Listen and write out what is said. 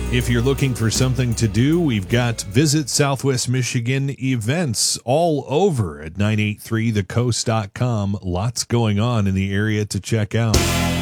If you're looking for something to do, we've got Visit Southwest Michigan events all over at 983thecoast.com. Lots going on in the area to check out.